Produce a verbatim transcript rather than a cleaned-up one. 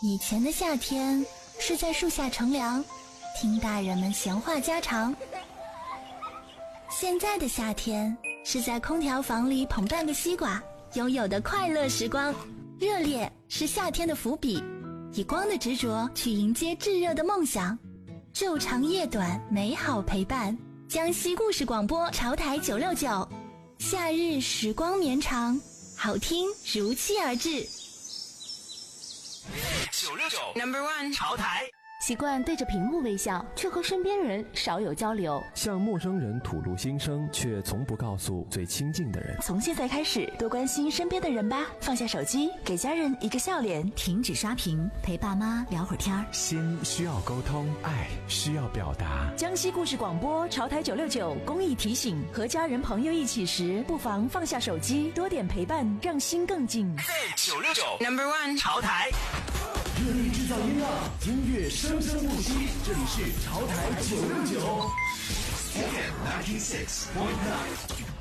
以前的夏天是在树下乘凉，听大人们闲话家常。现在的夏天是在空调房里捧半个西瓜，拥有的快乐时光。热烈是夏天的伏笔，以光的执着去迎接炙热的梦想。昼长夜短，美好陪伴。江西故事广播潮台九六九，夏日时光绵长，好听如期而至。 九六九 Number One 潮台。 习惯对着屏幕微笑，却和身边人少有交流； 向陌生人吐露心声，却从不告诉最亲近的人。 从现在开始，多关心身边的人吧，放下手机，给家人一个笑脸， 停止刷屏，陪爸妈聊会儿天儿。 心需要沟通，爱需要表达。 江西故事广播潮台九六九公益提醒：和家人朋友一起时，不妨放下手机，多点陪伴，让心更近。 九六九 Number One 潮台。 热力制造音浪，音乐生生不息。这里是潮台九六九 F M ninety six point nine。